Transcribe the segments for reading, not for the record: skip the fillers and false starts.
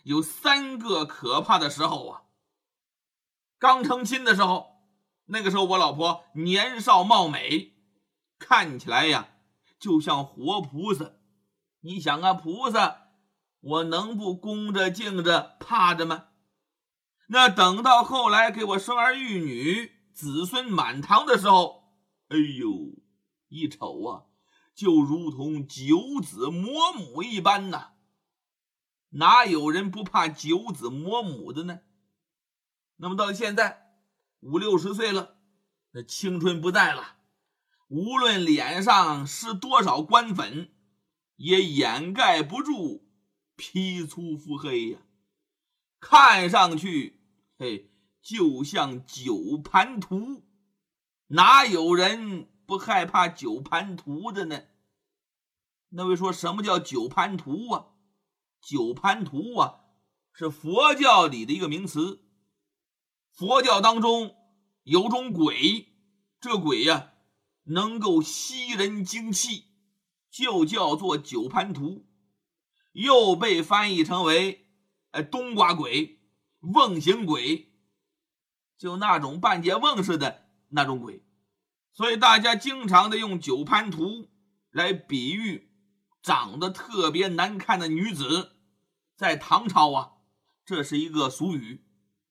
有3个可怕的时候啊。刚成亲的时候，那个时候我老婆年少貌美，看起来呀就像活菩萨。你想啊，菩萨我能不恭着敬着怕着吗？那等到后来给我生儿育女，子孙满堂的时候，哎呦，一瞅啊，就如同九子魔母一般呐。哪有人不怕九子魔母的呢？那么到了现在5、60岁了，那青春不在了，无论脸上施多少官粉，也掩盖不住皮粗肤黑呀，看上去就像九盘图。哪有人不害怕九盘图的呢？那位说什么叫九盘图啊？九盘图啊，是佛教里的一个名词。佛教当中有种鬼，这鬼呀能够吸人精气，就叫做九盘图，又被翻译成为冬瓜鬼、瓮形鬼，就那种半截瓮似的那种鬼。所以大家经常的用九盘图来比喻长得特别难看的女子。在唐朝啊，这是一个俗语。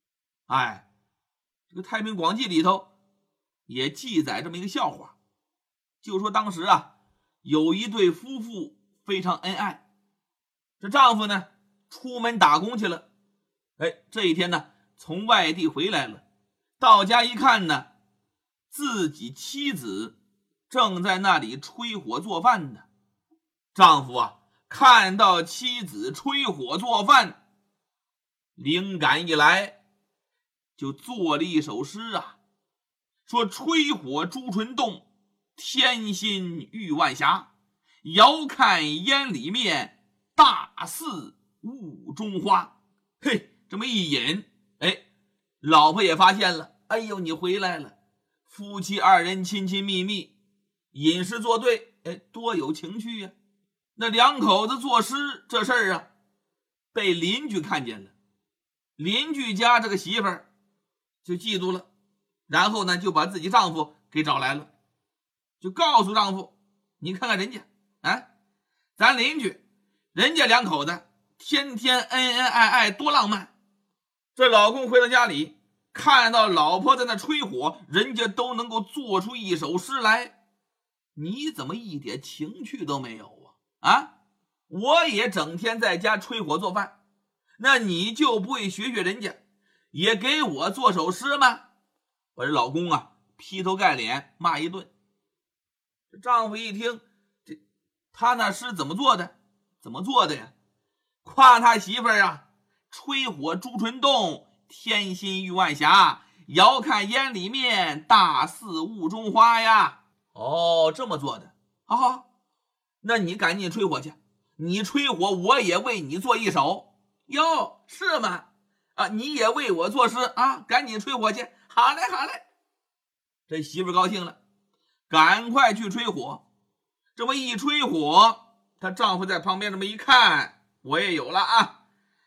这个《太平广记》里头也记载这么一个笑话，就说当时啊有一对夫妇非常恩爱，这丈夫呢出门打工去了，这一天呢从外地回来了，到家一看呢，自己妻子正在那里吹火做饭呢。丈夫啊看到妻子吹火做饭，灵感一来，就做了一首诗啊，说吹火朱唇动，天心玉万霞，遥看烟里面，大似雾中花。这么一引，老婆也发现了，哎呦你回来了，夫妻2人亲亲密密，饮食作对，多有情趣呀。那2口子作诗这事儿啊，被邻居看见了，邻居家这个媳妇儿就嫉妒了，然后呢就把自己丈夫给找来了，就告诉丈夫，你看看人家咱邻居人家2口子天天恩恩爱爱多浪漫，这老公回到家里看到老婆在那吹火，人家都能够做出一首诗来，你怎么一点情趣都没有我也整天在家吹火做饭，那你就不会学学人家，也给我做首诗吗？把这老公啊劈头盖脸骂一顿。这丈夫一听，他那诗怎么做的？怎么做的呀？夸他媳妇儿啊，吹火朱唇动，天心玉万霞，遥看烟里面，大似雾中花呀。这么做的。好，那你赶紧吹火去，你吹火我也为你做一首。哟，是吗？你也为我作诗啊，赶紧吹火去。好嘞。这媳妇高兴了，赶快去吹火。这么一吹火，她丈夫在旁边这么一看，我也有了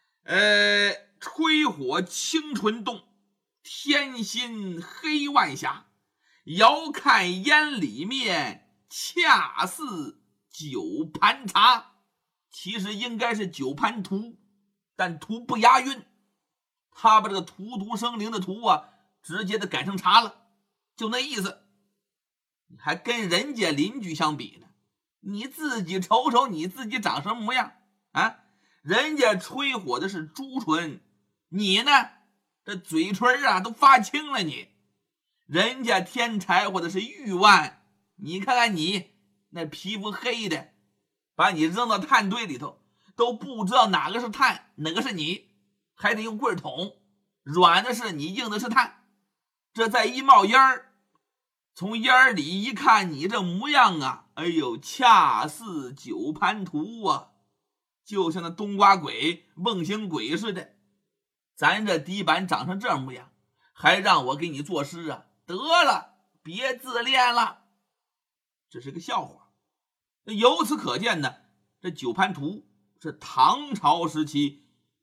吹火清纯动，天心黑万霞，遥看烟里面，恰似九盘茶。其实应该是九盘图，但图不押韵，他把这个荼毒生灵的图啊直接的改成茶了，就那意思。你还跟人家邻居相比呢，你自己瞅瞅你自己长什么模样人家吹火的是朱唇，你呢这嘴唇啊都发青了你。人家添柴火的是玉腕，你看看你那皮肤黑的，把你扔到炭堆里头都不知道哪个是炭哪个是你，还得用棍捅，软的是你硬的是炭。这再一冒烟儿，从烟儿里一看你这模样啊，哎呦恰似九盘图啊，就像那冬瓜鬼瓮形鬼似的。咱这底板长成这模样，还让我给你作诗啊？得了，别自恋了。这是个笑话。由此可见呢，这九盘图是唐朝时期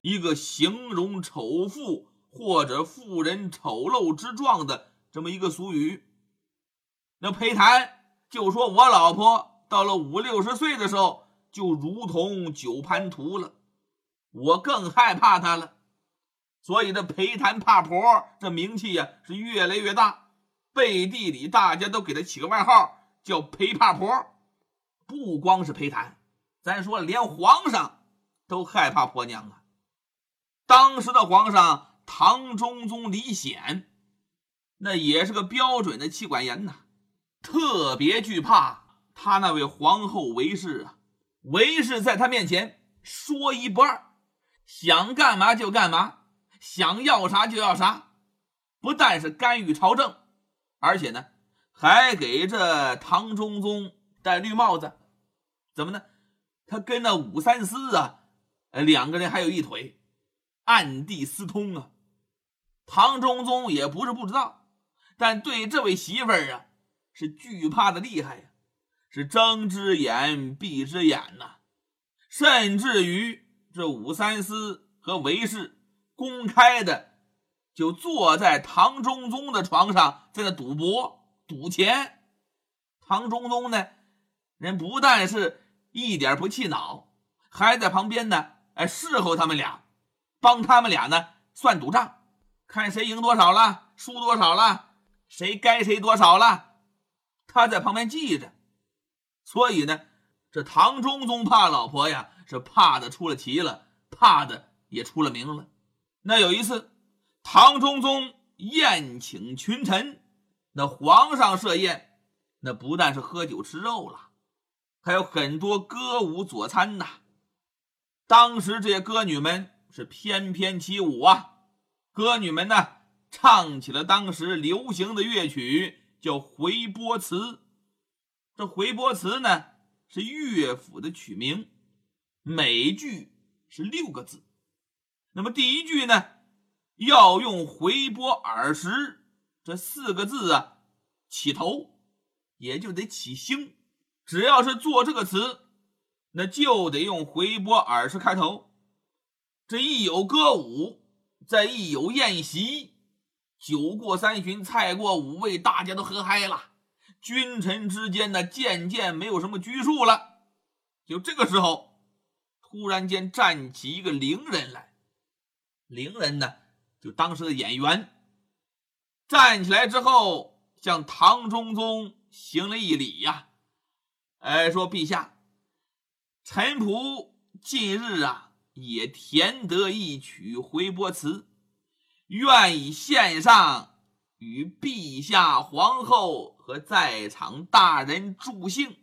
一个形容丑妇或者妇人丑陋之状的这么一个俗语。那裴谭就说我老婆到了50、60岁的时候就如同九盘图了，我更害怕她了。所以这裴谭怕婆这名气呀是越来越大，背地里大家都给他起个外号叫裴怕婆。不光是裴谭，咱说连皇上都害怕婆娘啊。当时的皇上唐中宗李显，那也是个标准的妻管严呐，特别惧怕他那位皇后韦氏啊。韦氏在他面前说一不二，想干嘛就干嘛，想要啥就要啥，不但是干预朝政，而且呢还给这唐中宗戴绿帽子。怎么呢？他跟那武三思啊两个人还有一腿，暗地私通啊。唐中宗也不是不知道，但对这位媳妇儿啊是惧怕的厉害呀，是睁只眼闭只眼呐。甚至于这武三思和韦氏公开的就坐在唐中宗的床上，在那赌博赌钱。唐中宗呢，人不但是一点不气恼，还在旁边呢侍候他们俩，帮他们俩呢算赌账，看谁赢多少了，输多少了，谁该谁多少了，他在旁边记着。所以呢，这唐中宗怕老婆呀，是怕的出了奇了，怕的也出了名了。那有一次，唐中宗宴请群臣，那皇上设宴，那不但是喝酒吃肉了，还有很多歌舞佐餐呐。当时这些歌女们是翩翩起舞啊，歌女们呢唱起了当时流行的乐曲，叫回波词。这回波词呢是乐府的曲名，每句是6个字。那么第一句呢要用回波耳石这4个字啊起头，也就得起兴。只要是做这个词，那就得用回波耳石开头。这一有歌舞，再一有宴席，酒过3巡，菜过5味，大家都喝嗨了，君臣之间呢渐渐没有什么拘束了。就这个时候，突然间站起一个伶人来。伶人呢就当时的演员，站起来之后向唐中宗行了一礼呀，说陛下，臣仆近日啊也填得一曲回波词，愿以献上，与陛下皇后和在场大人助兴。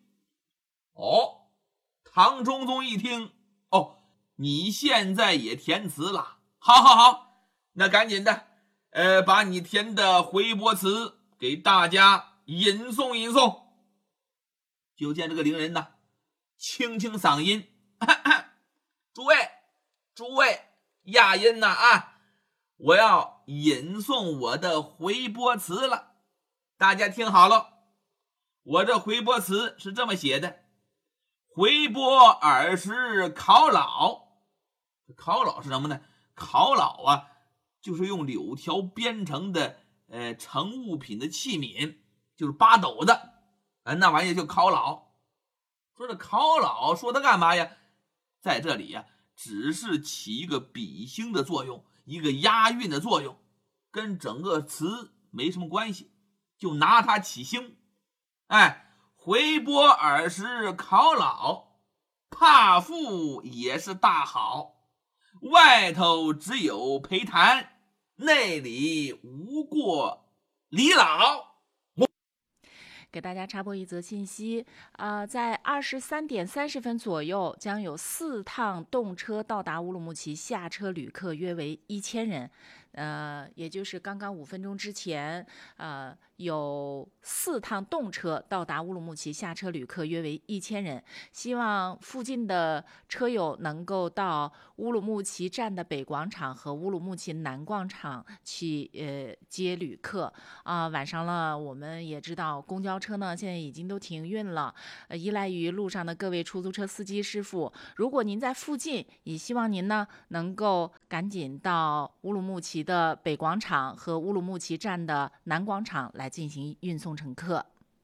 唐中宗一听，你现在也填词了，好，那赶紧的把你填的回波词给大家吟诵吟诵。就见这个伶人呢清清嗓音，诸位亚音呐我要吟诵我的回波词了，大家听好了。我这回波词是这么写的：回波耳石烤老。烤老是什么呢？烤老啊就是用柳条编成的盛物品的器皿，就是八斗的那玩意就烤老。说这烤老说它干嘛呀？在这里呀只是起一个比兴的作用，一个押韵的作用，跟整个词没什么关系，就拿它起兴。回波耳石烤老，怕妇也是大好，外头只有裴谭，内里无过李老。 给大家插播一则信息，在23点30分左右，将有4趟动车到达乌鲁木齐，下车旅客约为1000人。也就是刚刚5分钟之前，有4趟动车到达乌鲁木齐，下车旅客约为1000人。希望附近的车友能够到乌鲁木齐站的北广场和乌鲁木齐南广场去接旅客。晚上了，我们也知道公交交车呢，现在已经都停运了。依赖于路上的各位出租车司机师傅，如果您在附近，也希望您呢能够赶紧到乌鲁木齐的北广场和乌鲁木齐站的南广场来进行运送乘客。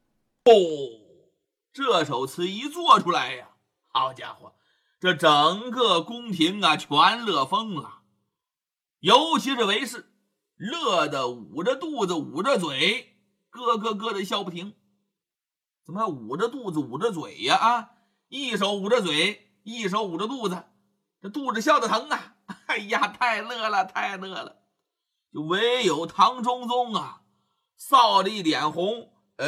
这首词一做出来呀，好家伙，这整个宫廷啊全乐疯了，尤其是卫士，乐得捂着肚子捂着嘴，咯咯咯的笑不停。怎么还捂着肚子捂着嘴呀？啊，一手捂着嘴，一手捂着肚子，这肚子笑得疼啊！哎呀，太乐了，太乐了！就唯有唐中宗啊，臊得一脸红，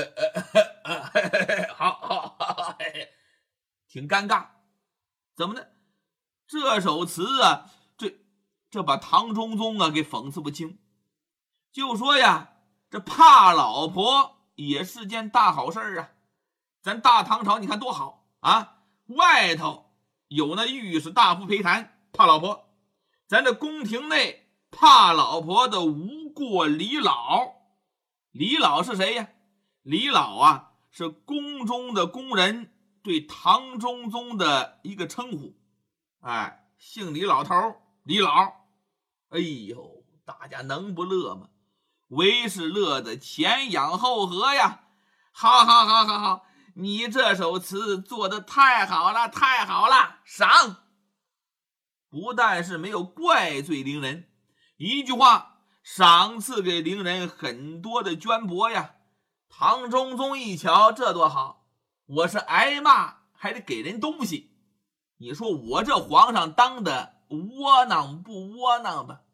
好，挺尴尬。怎么呢？这首词啊，这把唐中宗啊给讽刺不清。就说呀，这怕老婆也是件大好事啊。咱大唐朝你看多好啊，外头有那御史大夫陪谈怕老婆，咱这宫廷内怕老婆的无过李老。李老是谁呀？李老啊，是宫中的宫人对唐中宗的一个称呼。哎，姓李老头，李老。哎呦，大家能不乐吗？为是乐得前仰后合呀！好，你这首词做得太好了，太好了，赏！不但是没有怪罪伶人，一句话赏赐给伶人很多的绢帛呀。唐中宗一瞧，这多好，我是挨骂还得给人东西，你说我这皇上当的窝囊不窝囊吧？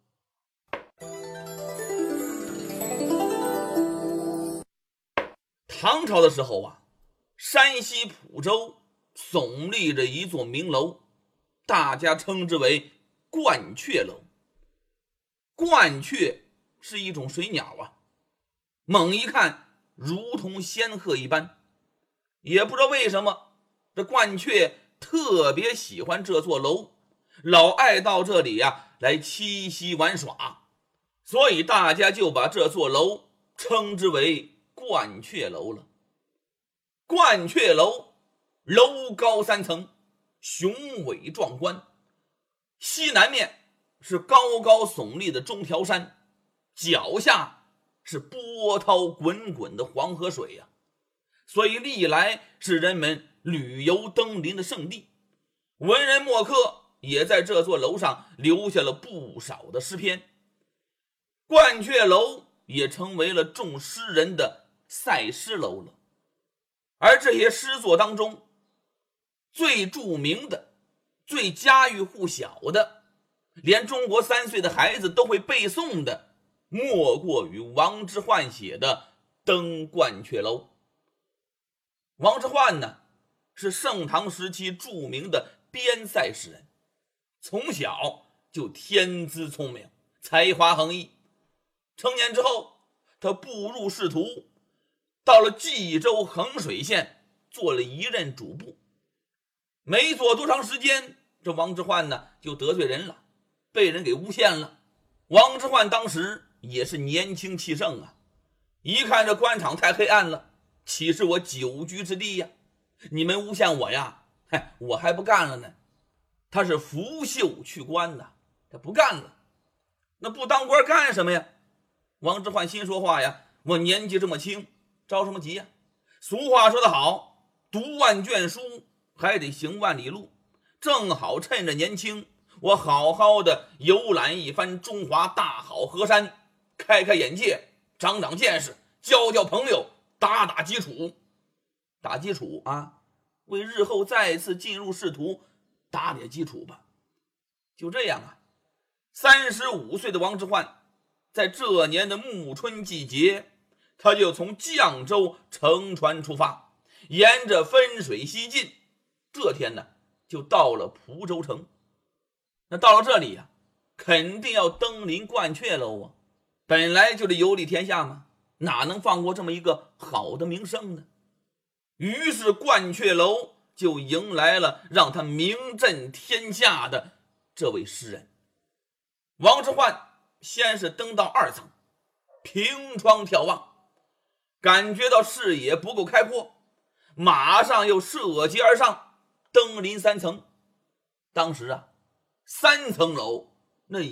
唐朝的时候啊，山西蒲州耸立着一座名楼，大家称之为鹳雀楼。鹳雀是一种水鸟啊，猛一看如同仙鹤一般。也不知道为什么，这鹳雀特别喜欢这座楼，老爱到这里啊来栖息玩耍，所以大家就把这座楼称之为鹳雀楼了。鹳雀楼楼高3层，雄伟壮观。西南面是高高耸立的中条山，脚下是波涛滚滚的黄河水呀，所以历来是人们旅游登临的圣地。文人墨客也在这座楼上留下了不少的诗篇。鹳雀楼也成为了众诗人的赛诗楼了。而这些诗作当中，最著名的、最家喻户晓的，连中国3岁的孩子都会背诵的，莫过于王之涣写的《登鹳雀楼》。王之涣呢，是盛唐时期著名的边塞诗人，从小就天资聪明，才华横溢。成年之后，他步入仕途，到了冀州衡水县做了一任主簿。没做多长时间，这王之涣呢就得罪人了，被人给诬陷了。王之涣当时也是年轻气盛啊，一看这官场太黑暗了，岂是我久居之地呀？你们诬陷我呀，我还不干了呢。他是拂袖去官呐，他不干了。那不当官干什么呀？王之涣心说话呀，我年纪这么轻，着什么急呀？俗话说得好，读万卷书还得行万里路，正好趁着年轻，我好好的游览一番中华大好河山，开开眼界，长长见识，交交朋友，打打基础。打基础啊，为日后再次进入仕途打点基础吧。就这样啊，35岁的王之涣在这年的暮春季节，他就从绛州乘船出发，沿着汾水西进。这天呢，就到了蒲州城。那到了这里啊，肯定要登临鹳雀楼啊，本来就是游历天下嘛，哪能放过这么一个好的名声呢？于是鹳雀楼就迎来了让他名震天下的这位诗人。王之涣先是登到2层，凭窗眺望， 感觉到视野不够开阔，马上又射击而上，登临3层。当时3层楼